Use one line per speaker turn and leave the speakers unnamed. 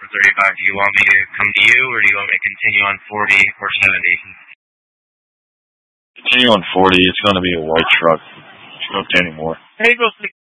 for 35. Do you want me to come to you, or do you want me to continue on 40 or 70?
Continue on 40. It's going to be a white truck. Smoked anymore.
Hey, go